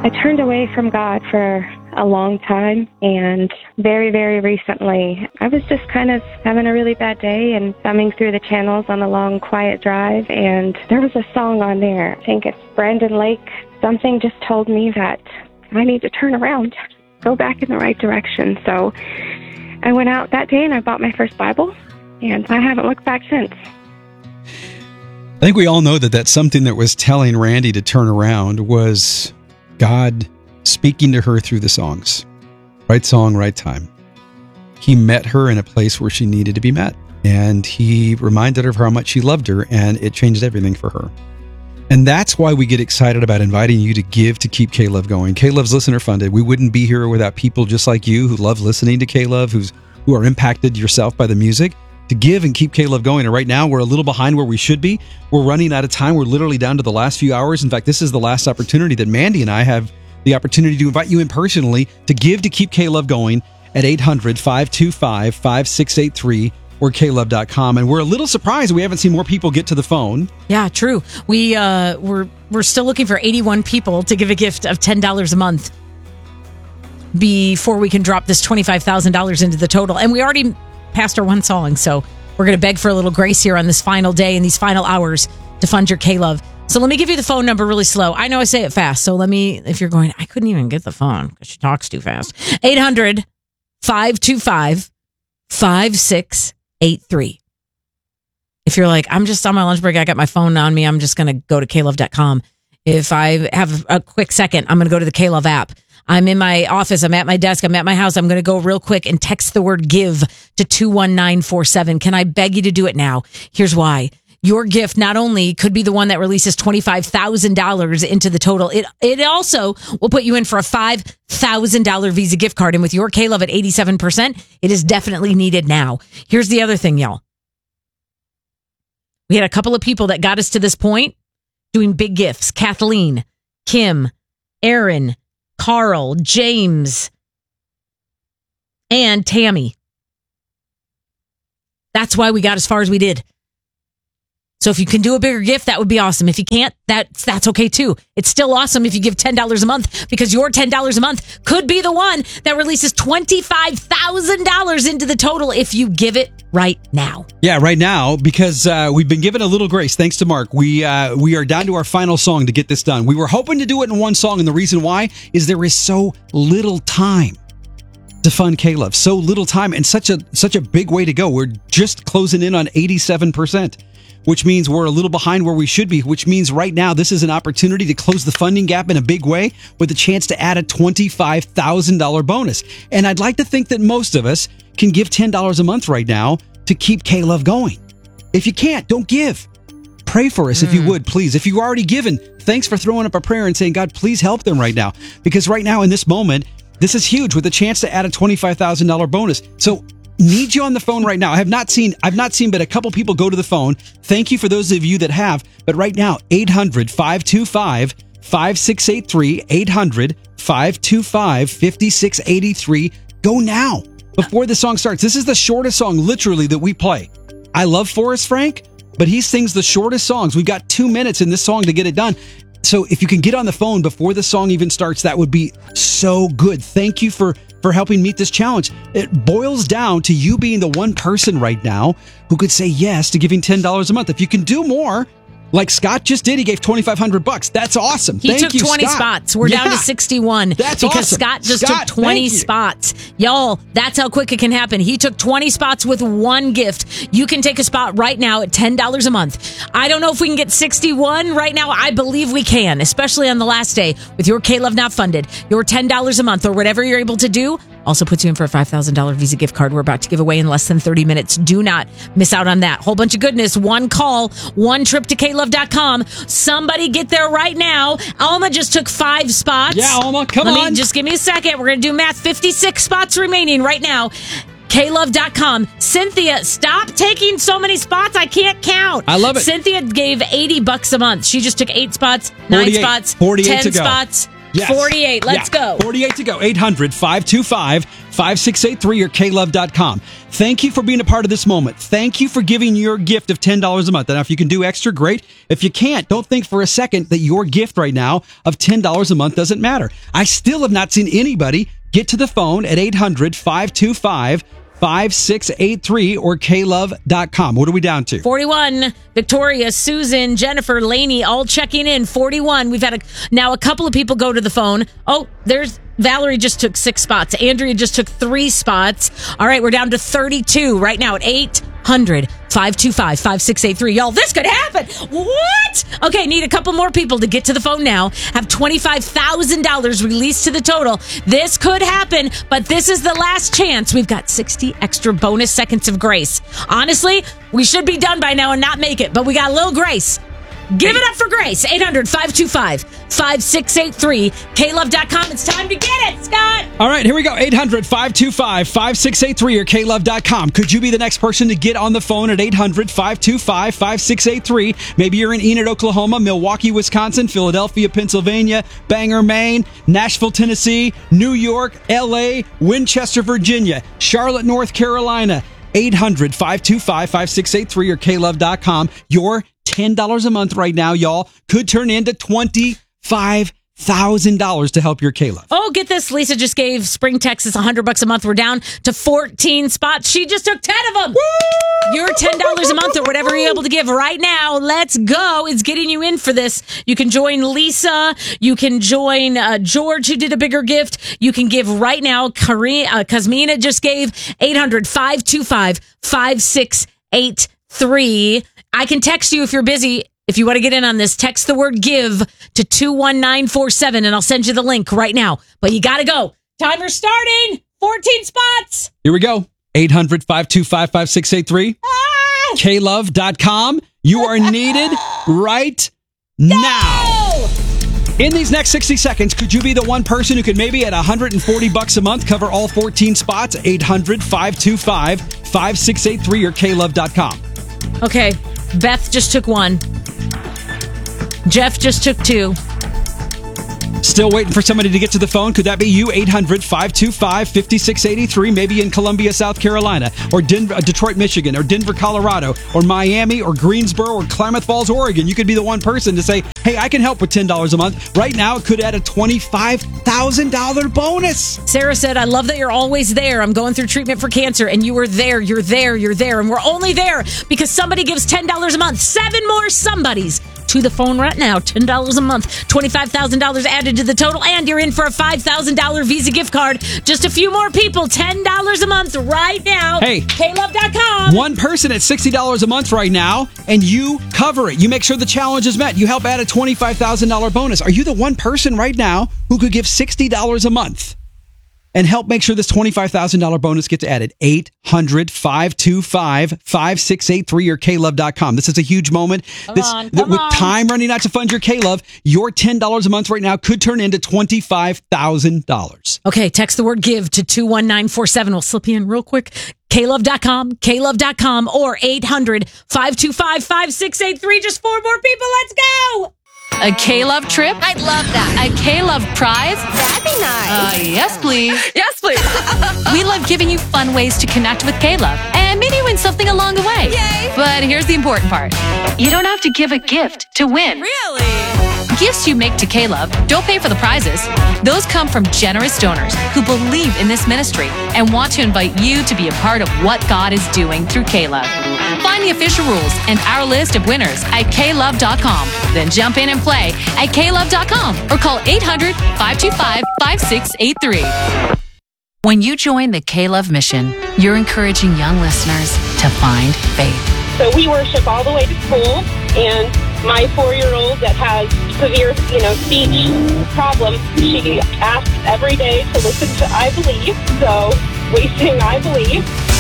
I turned away from God for a long time, and very, very recently, I was just kind of having a really bad day and thumbing through the channels on a long, quiet drive, and there was a song on there. I think it's Brandon Lake. Something just told me that I need to turn around, go back in the right direction. So I went out that day and I bought my first Bible, and I haven't looked back since. I think we all know that that's something that was telling Randy to turn around was God speaking to her through the songs. Right song, right time. He met her in a place where she needed to be met. And he reminded her of how much he loved her, and it changed everything for her. And that's why we get excited about inviting you to give to keep K-Love going. K-Love's listener funded. We wouldn't be here without people just like you who love listening to K-Love, who are impacted yourself by the music, to give and keep K-Love going. And right now, we're a little behind where we should be. We're running out of time. We're literally down to the last few hours. In fact, this is the last opportunity that Mandy and I have the opportunity to invite you in personally to give to keep K-Love going at 800-525-5683 or klove.com. And we're a little surprised we haven't seen more people get to the phone. Yeah, true. We're still looking for 81 people to give a gift of $10 a month before we can drop this $25,000 into the total. And we already passed our one song, so we're going to beg for a little grace here on this final day and these final hours to fund your K-Love. So let me give you the phone number really slow. I know I say it fast, so if you're going, I couldn't even get the phone because she talks too fast. 800-525-5683. If you're like, I'm just on my lunch break, I got my phone on me, I'm just going to go to klove.com. If I have a quick second, I'm going to go to the K-Love app. I'm in my office, I'm at my desk, I'm at my house. I'm going to go real quick and text the word give to 21947. Can I beg you to do it now? Here's why. Your gift not only could be the one that releases $25,000 into the total, it also will put you in for a $5,000 Visa gift card. And with your K-Love at 87%, it is definitely needed now. Here's the other thing, y'all. We had a couple of people that got us to this point doing big gifts. Kathleen, Kim, Aaron, Carl, James, and Tammy. That's why we got as far as we did. So if you can do a bigger gift, that would be awesome. If you can't, that's okay too. It's still awesome if you give $10 a month, because your $10 a month could be the one that releases $25,000 into the total if you give it right now. Yeah, right now, because we've been given a little grace, thanks to Mark. We are down to our final song to get this done. We were hoping to do it in one song, and the reason why is there is so little time to fund K-Love. So little time and such a big way to go. We're just closing in on 87%. Which means we're a little behind where we should be, which means right now this is an opportunity to close the funding gap in a big way with a chance to add a $25,000 bonus. And I'd like to think that most of us can give $10 a month right now to keep K-Love going. If you can't, don't give. Pray for us if you would, please. If you've already given, thanks for throwing up a prayer and saying, God, please help them right now. Because right now in this moment, this is huge with a chance to add a $25,000 bonus. So need you on the phone right now. I've not seen but a couple people go to the phone. Thank you for those of you that have. But right now, 800-525-5683, 800-525-5683. Go now, before the song starts. This is the shortest song, literally, that we play. I love Forrest Frank, but he sings the shortest songs. We've got 2 minutes in this song to get it done. So if you can get on the phone before the song even starts, that would be so good. Thank you for helping meet this challenge. It boils down to you being the one person right now who could say yes to giving $10 a month. If you can do more, like Scott just did, he gave $2,500. That's awesome. He took 20 spots. We're down to 61. That's because awesome. Scott just took 20 spots. Y'all, that's how quick it can happen. He took 20 spots with one gift. You can take a spot right now at $10 a month. I don't know if we can get 61 right now. I believe we can, especially on the last day with your K-Love Not Funded. Your $10 a month or whatever you're able to do also puts you in for a $5,000 Visa gift card we're about to give away in less than 30 minutes. Do not miss out on that. Whole bunch of goodness. One call, one trip to klove.com. Somebody get there right now. Alma just took 5 spots. Yeah, Alma, come on. Just give me a second. We're going to do math. 56 spots remaining right now. klove.com. Cynthia, stop taking so many spots. I can't count. I love it. Cynthia gave $80 a month. She just took 8 spots, 9 spots, 48 10 to go. spots. Yes. 48. Let's go. 48 to go. 800-525-5683 or klove.com. Thank you for being a part of this moment. Thank you for giving your gift of $10 a month. Now, if you can do extra, great. If you can't, don't think for a second that your gift right now of $10 a month doesn't matter. I still have not seen anybody get to the phone at 800-525-5683 or klove.com. What are we down to? 41. Victoria, Susan, Jennifer, Lainey, all checking in. 41. We've had now a couple of people go to the phone. Oh, there's Valerie just took 6 spots. Andrea just took 3 spots. All right, we're down to 32 right now at 800-525-5683. Y'all, this could happen. What? Okay, need a couple more people to get to the phone now. Have $25,000 released to the total. This could happen, but this is the last chance. We've got 60 extra bonus seconds of grace. Honestly, we should be done by now and not make it, but we got a little grace. Give it up for Grace. 800-525-5683. klove.com. It's time to get it, Scott. All right, here we go. 800-525-5683 or klove.com. Could you be the next person to get on the phone at 800-525-5683? Maybe you're in Enid, Oklahoma, Milwaukee, Wisconsin, Philadelphia, Pennsylvania, Bangor, Maine, Nashville, Tennessee, New York, LA, Winchester, Virginia, Charlotte, North Carolina. 800-525-5683 or klove.com. Your $10 a month right now, y'all, could turn into $25,000 to help your K-Love. Oh, get this. Lisa just gave Spring, Texas $100 a month. We're down to 14 spots. She just took 10 of them. Woo! Your $10 a month or whatever you're able to give right now. Let's go. It's getting you in for this. You can join Lisa. You can join George, who did a bigger gift. You can give right now. Kazmina just gave 800-525-5683. I can text you if you're busy. If you want to get in on this, text the word give to 21947 and I'll send you the link right now. But you got to go. Timer starting. 14 spots. Here we go. 800-525-5683. klove.com. You are needed right now. In these next 60 seconds, could you be the one person who could maybe at $140 a month cover all 14 spots? 800-525-5683 or klove.com. Okay. Beth just took 1. Jeff just took 2. Still waiting for somebody to get to the phone. Could that be you? 800-525-5683. Maybe in Columbia, South Carolina, or Detroit, Michigan, or Denver, Colorado, or Miami, or Greensboro, or Klamath Falls, Oregon. You could be the one person to say, hey, I can help with $10 a month. Right now, it could add a $25,000 bonus. Sarah said, I love that you're always there. I'm going through treatment for cancer, and you were there. You're there. You're there. And we're only there because somebody gives $10 a month. 7 more somebodies to the phone right now. $10 a month. $25,000 added to the total, and you're in for a $5,000 Visa gift card. Just a few more people. $10 a month right now. Hey, klove.com. One person at $60 a month right now, and you cover it. You make sure the challenge is met. You help add a $25,000 bonus. Are you the one person right now who could give $60 a month and help make sure this $25,000 bonus gets added? 800-525-5683 or klove.com. This is a huge moment. With time running out to fund your K-Love, your $10 a month right now could turn into $25,000. Okay, text the word give to 21947. We'll slip you in real quick. klove.com, klove.com, or 800-525-5683. Just 4 more people. Let's go. A K-Love trip? I'd love that. A K-Love prize? That'd be nice. Yes, please. Yes, please. We love giving you fun ways to connect with K-Love and maybe win something along the way. Yay! But here's the important part. You don't have to give a gift to win. Really? Gifts you make to K-Love don't pay for the prizes. Those come from generous donors who believe in this ministry and want to invite you to be a part of what God is doing through K-Love. Find the official rules and our list of winners at klove.com. Then jump in and play at klove.com or call 800-525-5683. When you join the K-Love mission, you're encouraging young listeners to find faith. So we worship all the way to school, and my 4-year-old that has severe, speech problems, she asks every day to listen to I Believe. So we sing I Believe.